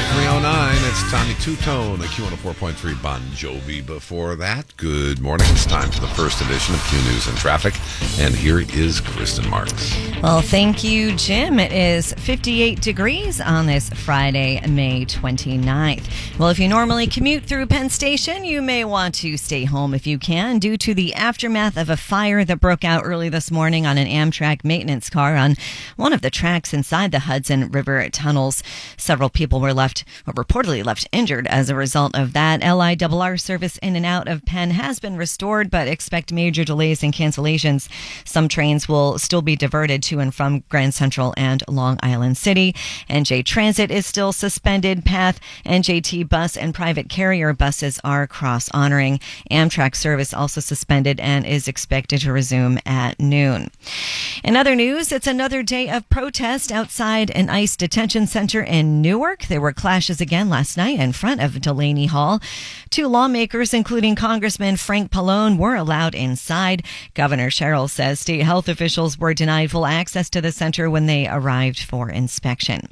3:09. It's Tommy Two-Tone, the Q104.3 Bon Jovi. Before that, good morning. It's time for the first edition of Q News and Traffic. And here is Kristen Marks. Well, thank you, Jim. It is 58 degrees on this Friday, May 29th. Well, if you normally commute through Penn Station, you may want to stay home if you can due to the aftermath of a fire that broke out early this morning on an Amtrak maintenance car on one of the tracks inside the Hudson River tunnels. Several people were reportedly left injured as a result of that. LIRR service in and out of Penn has been restored, but expect major delays and cancellations. Some trains will still be diverted to and from Grand Central and Long Island City. NJ Transit is still suspended. PATH, NJT bus, and private carrier buses are cross-honoring. Amtrak service also suspended and is expected to resume at noon. In other news, it's another day of protest outside an ICE detention center in Newark. There were clashes again last night in front of Delaney Hall. Two lawmakers, including Congressman Frank Pallone, were allowed inside. Governor Sherrill says state health officials were denied full access to the center when they arrived for inspection.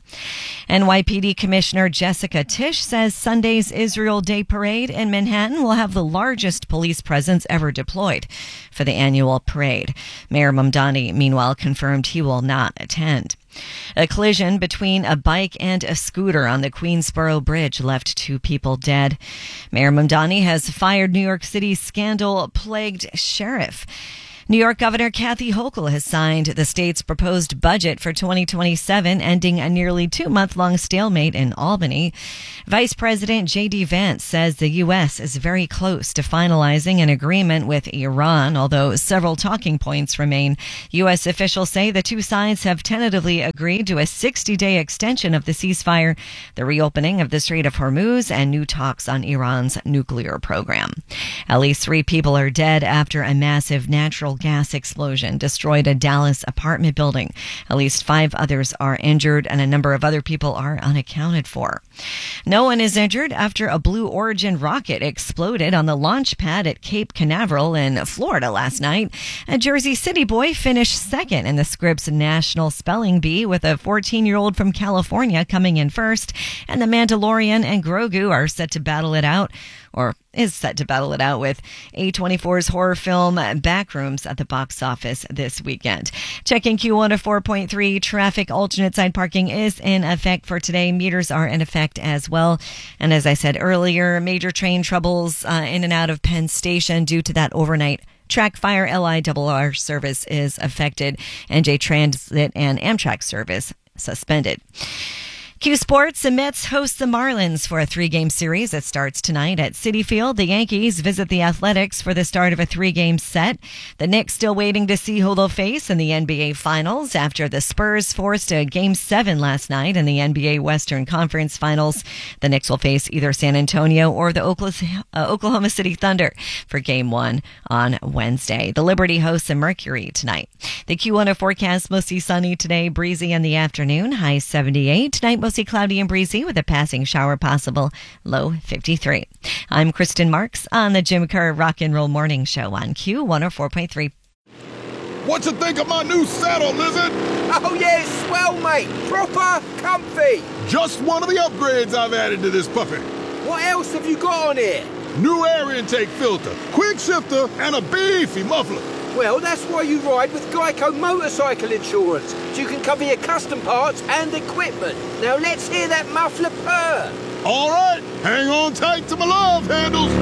NYPD Commissioner Jessica Tisch says Sunday's Israel Day Parade in Manhattan will have the largest police presence ever deployed for the annual parade. Mayor Mamdani, meanwhile, confirmed he will not attend. A collision between a bike and a scooter on the Queensboro Bridge left two people dead. Mayor Mamdani has fired New York City's scandal-plagued sheriff. New York Governor Kathy Hochul has signed the state's proposed budget for 2027, ending a nearly 2-month-long stalemate in Albany. Vice President J.D. Vance says the U.S. is very close to finalizing an agreement with Iran, although several talking points remain. U.S. officials say the two sides have tentatively agreed to a 60-day extension of the ceasefire, the reopening of the Strait of Hormuz, and new talks on Iran's nuclear program. At least 3 people are dead after a massive natural gas explosion destroyed a Dallas apartment building. At least 5 others are injured, and a number of other people are unaccounted for. No one is injured after a Blue Origin rocket exploded on the launch pad at Cape Canaveral in Florida last night. A Jersey City boy finished second in the Scripps National Spelling Bee, with a 14-year-old from California coming in first, and The Mandalorian and Grogu are set to battle it out, or is set to battle it out with A24's horror film Backrooms at the box office this weekend. Checking Q104.3, traffic alternate side parking is in effect for today. Meters are in effect as well. And as I said earlier, major train troubles in and out of Penn Station due to that overnight track fire. LIRR service is affected. NJ Transit and Amtrak service suspended. Q Sports, the Mets host the Marlins for a 3-game series that starts tonight at Citi Field. The Yankees visit the Athletics for the start of a 3-game set. The Knicks still waiting to see who they'll face in the NBA Finals after the Spurs forced a Game 7 last night in the NBA Western Conference Finals. The Knicks will face either San Antonio or the Oklahoma City Thunder for Game 1 on Wednesday. The Liberty hosts the Mercury tonight. The Q1 forecast, mostly sunny today, breezy in the afternoon, high 78. Tonight, mostly cloudy and breezy with a passing shower possible, low 53. I'm Kristen Marks on the Jim Kerr Rock and Roll Morning Show on Q104.3. What you think of my new saddle, Lizard? Oh yeah, it's swell, mate. Proper comfy. Just one of the upgrades I've added to this puppy. What else have you got on here? New air intake filter, quick shifter, and a beefy muffler. Well, that's why you ride with Geico Motorcycle Insurance, so you can cover your custom parts and equipment. Now let's hear that muffler purr. All right, hang on tight to my love handles.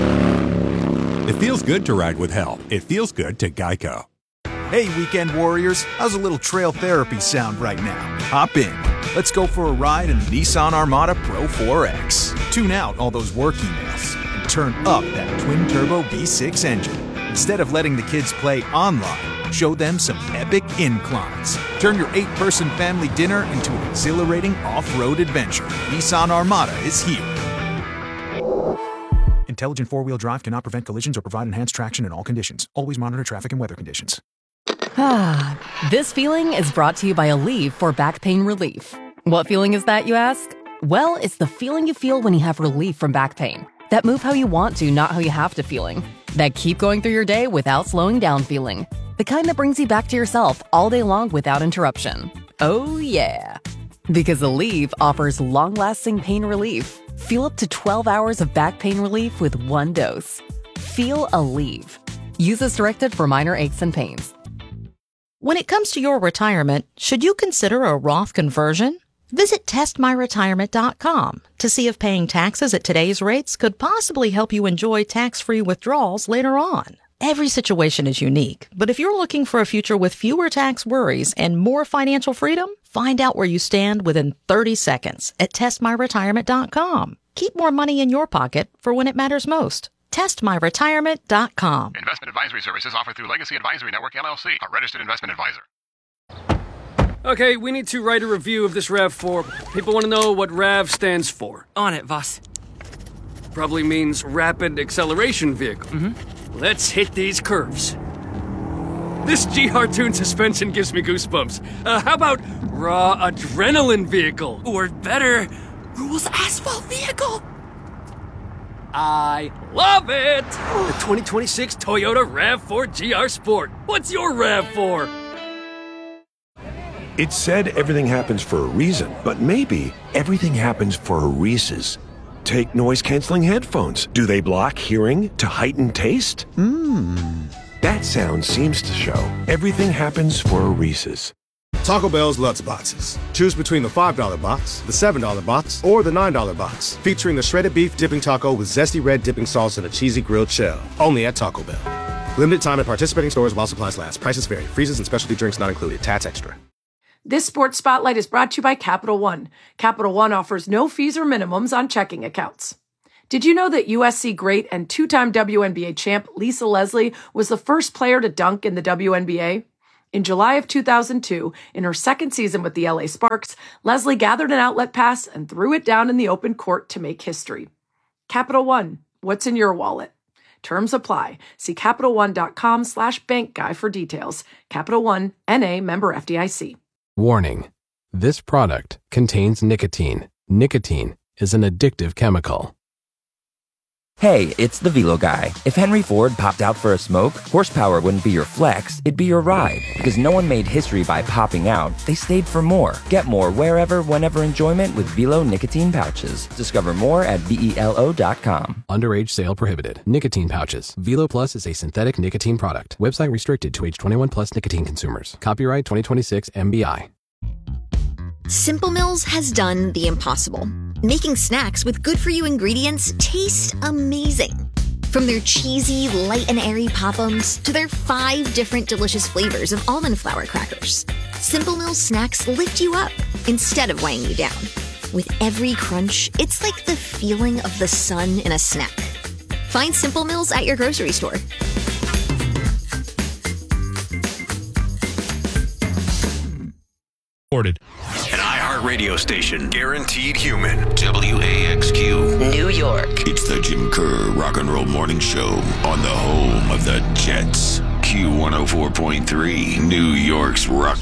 It feels good to ride with help. It feels good to Geico. Hey, weekend warriors, how's a little trail therapy sound right now? Hop in. Let's go for a ride in the Nissan Armada Pro 4X. Tune out all those work emails and turn up that twin-turbo V6 engine. Instead of letting the kids play online, show them some epic inclines. Turn your 8-person family dinner into an exhilarating off-road adventure. Nissan Armada is here. Intelligent 4-wheel drive cannot prevent collisions or provide enhanced traction in all conditions. Always monitor traffic and weather conditions. This feeling is brought to you by Aleve for back pain relief. What feeling is that, you ask? Well, it's the feeling you feel when you have relief from back pain. That move how you want to, not how you have to feeling. That keep going through your day without slowing down feeling. The kind that brings you back to yourself all day long without interruption. Oh, yeah. Because Aleve offers long-lasting pain relief. Feel up to 12 hours of back pain relief with one dose. Feel Aleve. Use as directed for minor aches and pains. When it comes to your retirement, should you consider a Roth conversion? Visit testmyretirement.com to see if paying taxes at today's rates could possibly help you enjoy tax-free withdrawals later on. Every situation is unique, but if you're looking for a future with fewer tax worries and more financial freedom, find out where you stand within 30 seconds at testmyretirement.com. Keep more money in your pocket for when it matters most. testmyretirement.com. Investment advisory services offered through Legacy Advisory Network, LLC, a registered investment advisor. Okay, we need to write a review of this RAV4. People want to know what RAV stands for. On it, boss. Probably means Rapid Acceleration Vehicle. Let's hit these curves. This GR Tune suspension gives me goosebumps. How about Raw Adrenaline Vehicle? Or better, Rules Asphalt Vehicle. I love it! The 2026 Toyota RAV4 GR Sport. What's your RAV4? It's said everything happens for a reason, but maybe everything happens for a Reese's. Take noise-canceling headphones. Do they block hearing to heighten taste? That sound seems to show everything happens for a Reese's. Taco Bell's Lutz Boxes. Choose between the $5 box, the $7 box, or the $9 box. Featuring the shredded beef dipping taco with zesty red dipping sauce and a cheesy grilled shell. Only at Taco Bell. Limited time at participating stores while supplies last. Prices vary. Freezes and specialty drinks not included. Tats extra. This Sports Spotlight is brought to you by Capital One. Capital One offers no fees or minimums on checking accounts. Did you know that USC great and two-time WNBA champ Lisa Leslie was the first player to dunk in the WNBA? In July of 2002, in her second season with the LA Sparks, Leslie gathered an outlet pass and threw it down in the open court to make history. Capital One, what's in your wallet? Terms apply. See CapitalOne.com/bankguy for details. Capital One, N.A., member FDIC. Warning. This product contains nicotine. Nicotine is an addictive chemical. Hey, it's the Velo Guy. If Henry Ford popped out for a smoke, horsepower wouldn't be your flex, it'd be your ride. Because no one made history by popping out, they stayed for more. Get more wherever, whenever enjoyment with Velo nicotine pouches. Discover more at VELO.com. Underage sale prohibited. Nicotine pouches. Velo Plus is a synthetic nicotine product. Website restricted to age 21 plus nicotine consumers. Copyright 2026 MBI. Simple Mills has done the impossible. Making snacks with good-for-you ingredients taste amazing. From their cheesy, light and airy Pop-Ums to their 5 different delicious flavors of almond flour crackers, Simple Mills snacks lift you up instead of weighing you down. With every crunch, it's like the feeling of the sun in a snack. Find Simple Mills at your grocery store. An iHeartRadio station. Guaranteed human. WAXQ. New York. It's the Jim Kerr Rock and Roll Morning Show on the home of the Jets. Q104.3, New York's rock